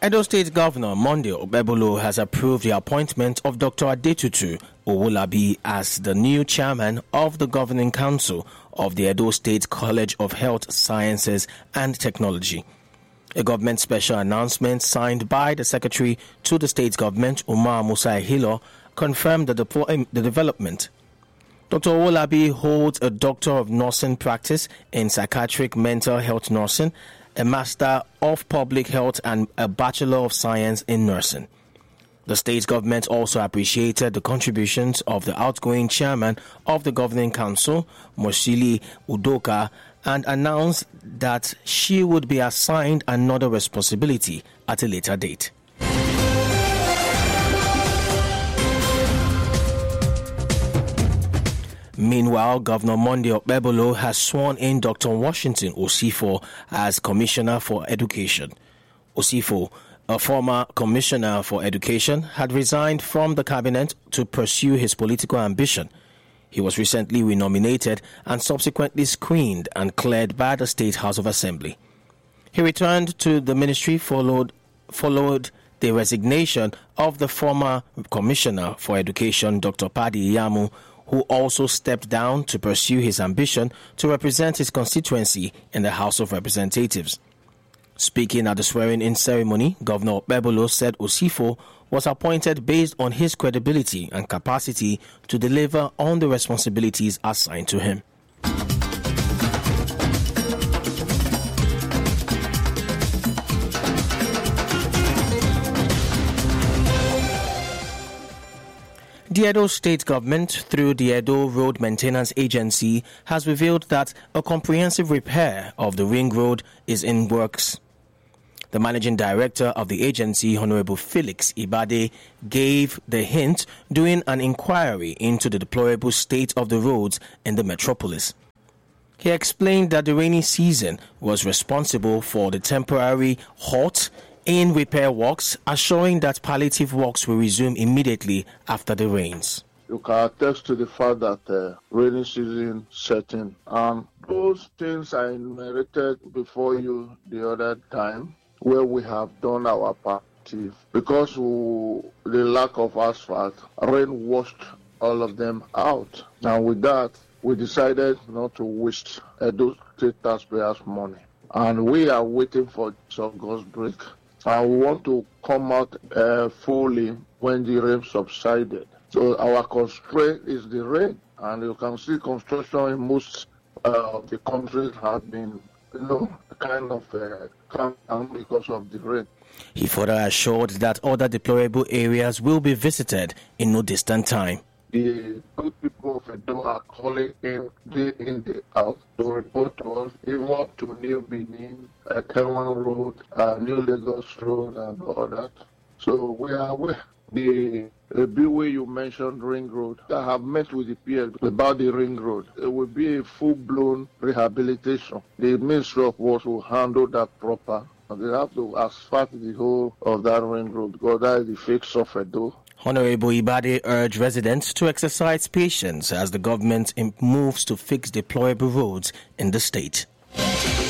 Edo State Governor Monday Okpebholo has approved the appointment of Dr. Adetutu Owolabi as the new chairman of the Governing Council of the Edo State College of Health Sciences and Technology. A government special announcement signed by the secretary to the state government, Umar Musa Hilo, confirmed the development. Dr. Owolabi holds a Doctor of Nursing practice in Psychiatric Mental Health Nursing, a Master of Public Health and a Bachelor of Science in Nursing. The state government also appreciated the contributions of the outgoing chairman of the Governing Council, Moshili Udoka, and announced that she would be assigned another responsibility at a later date. Meanwhile, Governor Monday Okpebholo has sworn in Dr. Washington Osifo as Commissioner for Education. Osifo, a former Commissioner for Education, had resigned from the cabinet to pursue his political ambition. He was recently renominated and subsequently screened and cleared by the State House of Assembly. He returned to the ministry followed the resignation of the former Commissioner for Education, Dr. Paddy Yamu, who also stepped down to pursue his ambition to represent his constituency in the House of Representatives. Speaking at the swearing-in ceremony, Governor Okpebholo said Osifo was appointed based on his credibility and capacity to deliver on the responsibilities assigned to him. The Edo State Government, through the Edo Road Maintenance Agency, has revealed that a comprehensive repair of the ring road is in works. The managing director of the agency, Honorable Felix Ibade, gave the hint during an inquiry into the deplorable state of the roads in the metropolis. He explained that the rainy season was responsible for the temporary halt in repair works, assuring that palliative works will resume immediately after the rains. You can attest to the fact that rainy season setting, and those things I enumerated before you the other time, where we have done our part. Because the lack of asphalt, rain washed all of them out. And with that, we decided not to waste Edo State taxpayers' money. And we are waiting for August break. And we want to come out fully when the rain subsided. So our constraint is the rain. And you can see construction in most of the countries have been, kind of calm down because of the rain. He further assured that other deplorable areas will be visited in no distant time. The good people of Edo are calling in day in, day out to report to us, even up to New Benin, Kewan Road, New Lagos Road, and all that. So we are aware. The Biwe you mentioned, Ring Road, I have met with the PL about the Ring Road. It will be a full-blown rehabilitation. The Ministry of Works will handle that proper. And they have to asphalt the whole of that Ring Road because that is the fix of Edo. Honorable Ibade urged residents to exercise patience as the government moves to fix deplorable roads in the state.